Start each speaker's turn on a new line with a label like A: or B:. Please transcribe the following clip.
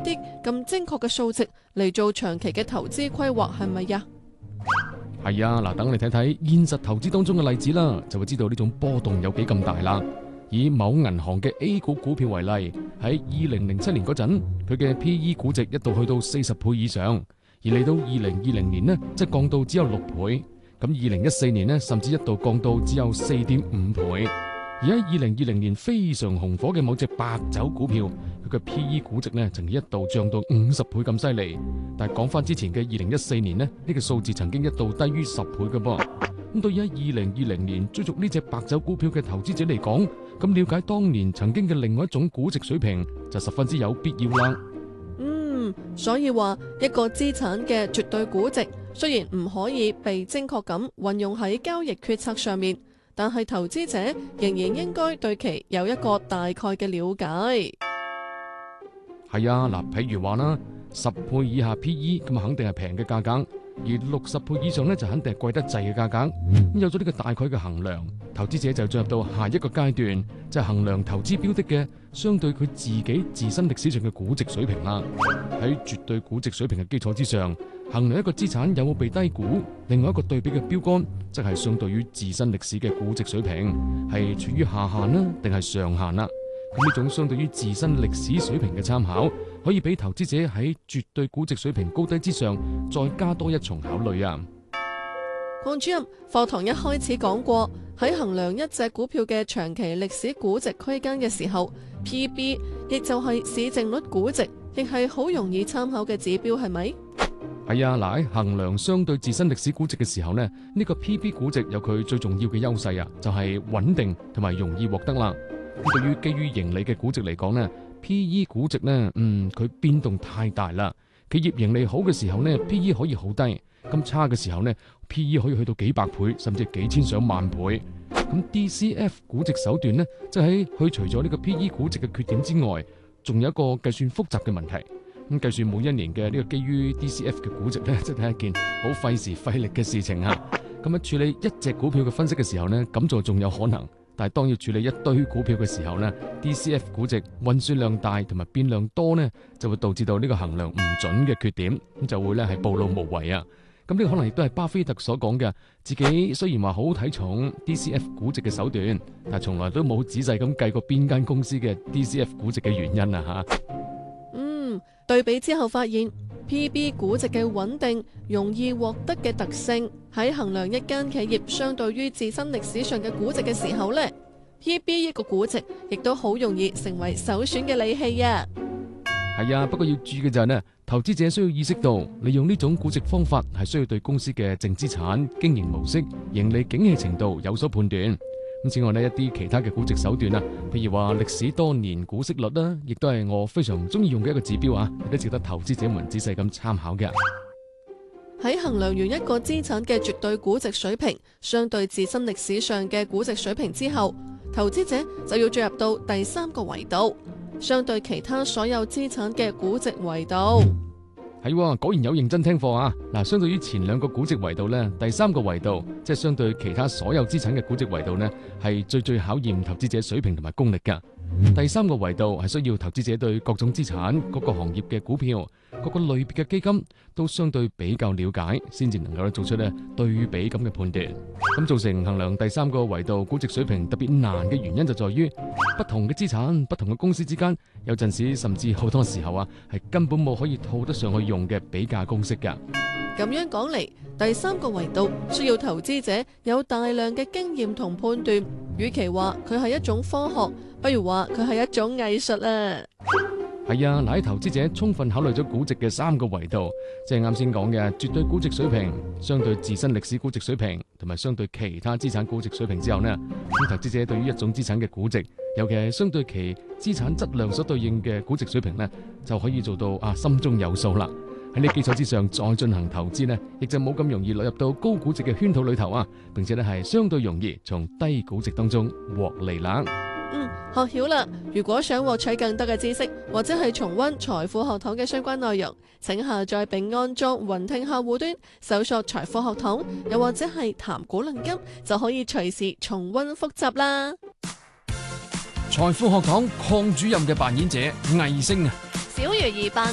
A: 啲咁精確嘅數值嚟做長期嘅投資規劃，係咪呀？
B: 係啊，嗱，等你睇睇現實投資當中嘅例子啦，就會知道呢種波動有幾咁大啦。以某銀行嘅 A 股股票為例，喺2007年嗰陣，佢嘅 PE 估值一度去到40倍以上，而嚟到2020年呢，即係降到只有6倍。咁2014年呢，甚至一度降到只有4.5倍。而喺2020年非常紅火嘅某隻白酒股票，佢嘅 PE 估值呢曾經一度漲到50倍咁犀利。但係講翻之前嘅2014年呢，呢個數字曾經一度低於10倍嘅噃。咁對於2020年追逐呢隻白酒股票嘅投資者嚟講，咁了解當年曾經嘅另外一種估值水平就十分之有必要啦。
A: 所以話一個資產嘅絕對估值雖然唔可以被精確咁運用喺交易決策上面，但係投資者仍然應該對其有一個大概嘅了解。
B: 係啊，嗱，譬如話啦，10倍以下 PE 咁肯定係平嘅價格，而60倍以上呢，就肯定係貴得滯嘅價格。咁有咗呢個大概嘅衡量，投資者就進入到下一個階段，就係衡量投資標的嘅相對佢自己自身歷史上嘅估值水平啦。喺絕對估值水平嘅基礎之上，衡量一個資產有冇被低估，另外一個對比嘅標杆，即係相對於自身歷史嘅估值水平，係處於下限啦，定係上限啦。咁呢種相對於自身歷史水平嘅參考，可以俾投資者喺絕對估值水平高低之上，再加多一重考慮啊。
A: 鄺主任，課堂一開始講過，喺衡量一隻股票嘅長期歷史估值區間嘅時候 ，PB 亦就係市淨率估值，亦係好容易參考嘅指標，係咪？
B: 係啊，嗱，喺衡量相對自身歷史估值嘅時候呢，呢個 PB 估值有佢最重要嘅優勢啊，就係穩定同埋容易獲得啦。咁對於基於盈利嘅估值嚟講呢， PE 估值呢，佢變動太大啦。企業盈利好嘅時候呢， PE 可以好低，咁差嘅時候呢， PE 可以去到幾百倍，甚至幾千上萬倍。咁 DCF 估值手段呢，即係去除咗呢個 PE 估值嘅缺點之外，仲有一個計算複雜嘅問題。咁計算每一年嘅呢個基於 DCF 嘅估值呢，真係一件好費時費力嘅事情啊。咁喺處理一隻股票嘅分析嘅時候呢，咁就仲有可能。但係當要處理一堆股票嘅時候呢， DCF 估值運算量大同埋變量多呢，就會導致到呢個衡量唔準嘅缺點，咁就會咧係暴露無遺啊。咁呢個可能亦都係巴菲特所講嘅，自己雖然話好睇重 DCF 估值嘅手段，但係從來都冇仔細咁計過邊間公司嘅 DCF 估值嘅原因啊吓。
A: 對比之後發現 PB 估值嘅穩定、容易獲得嘅特性，喺衡量一間企業相對於自身歷史上嘅估值嘅時候呢， PB 一個估值亦都好容易成為首選嘅利器啊。
B: 係啊，不過要注意嘅就係呢，投資者需要意識到，利用呢種估值方法係需要對公司嘅淨資產、經營模式、盈利景氣程度有所判斷。咁此外呢，一啲其他嘅估值手段啊，譬如話歷史多年股息率啦，亦都係我非常中意用嘅一個指標啊，亦都值得投資者們仔細咁參考嘅。
A: 喺衡量完一個資產嘅絕對估值水平相對自身歷史上嘅估值水平之後，投資者就要進入到第三個維度，相對其他所有資產嘅估值維度。
B: 係，果然有認真聽課啊！嗱，相對於前兩個估值維度呢，第三個維度即係相對其他所有資產嘅估值維度呢，係最考驗投資者水平同埋功力噶。第三個維度係需要投資者對各種資產、各個行業嘅股票、各個類別嘅基金都相對比較了解，先至能夠做出呢對比咁嘅判斷。咁造成衡量第三個維度估值水平特別難嘅原因就在於不同嘅資產、不同嘅公司之間，有陣時甚至好多時候啊，係根本冇可以套得上去用嘅比價公式噶。
A: 咁樣講嚟，第三個維度需要投資者有大量嘅經驗同判斷，與其話佢係一種科學，不如話佢係一種藝術啊。
B: 係啊，嗱，喺投資者充分考慮咗估值嘅三個維度，即係啱先講嘅絕對估值水平、相對自身歷史估值水平同埋相對其他資產估值水平之後呢，咁投資者對於一種資產嘅估值，尤其係相對其資產質量所對應嘅估值水平呢，就可以做到心中有數啦。喺呢基礎之上再進行投資呢，亦就冇咁容易落入到高估值嘅圈套裏頭啊，並且呢係相對容易從低估值當中獲利啦。
A: 學曉啦！如果想獲取更多嘅知識，或者係重溫財富學堂嘅相關內容，請下載並安裝雲聽客戶端，搜索財富學堂，又或者係談股論金，就可以隨時重溫複習啦。
B: 財富學堂鄺主任嘅扮演者魏星啊，
A: 小魚兒扮